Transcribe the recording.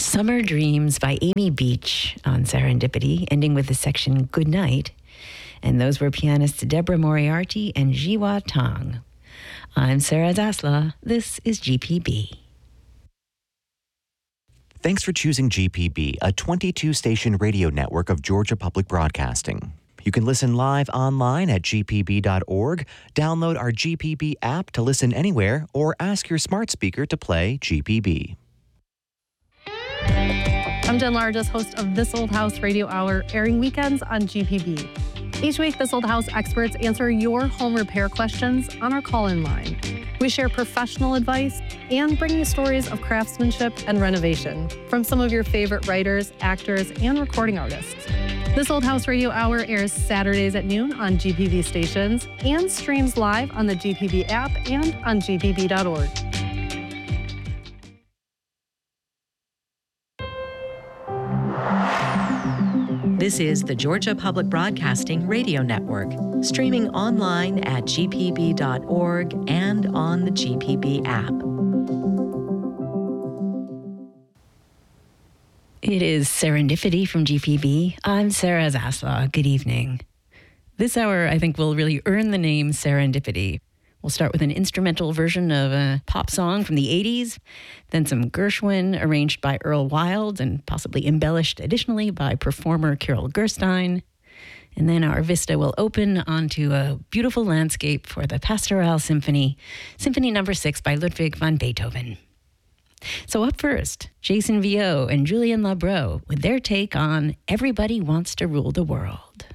Summer Dreams by Amy Beach on Serendipity, ending with the section Good Night. And those were pianists Deborah Moriarty and Jiwa Tang. I'm Sarah Zasla. This is GPB. Thanks for choosing GPB, a 22-station radio network of Georgia Public Broadcasting. You can listen live online at gpb.org, download our GPB app to listen anywhere, or ask your smart speaker to play GPB. I'm Jen Largess, host of This Old House Radio Hour, airing weekends on GPB. Each week, This Old House experts answer your home repair questions on our call-in line. We share professional advice and bring you stories of craftsmanship and renovation from some of your favorite writers, actors, and recording artists. This Old House Radio Hour airs Saturdays at noon on GPB stations and streams live on the GPB app and on gpb.org. This is the Georgia Public Broadcasting Radio Network, streaming online at gpb.org and on the GPB app. It is Serendipity from GPB. I'm Sarah Zasla. Good evening. This hour, I think, will really earn the name Serendipity. We'll start with an instrumental version of a pop song from the 80s, then some Gershwin arranged by Earl Wild and possibly embellished additionally by performer Carol Gerstein. And then our vista will open onto a beautiful landscape for the Pastoral Symphony, Symphony No. 6 by Ludwig van Beethoven. So up first, Jason Vio and Julien Labro with their take on Everybody Wants to Rule the World.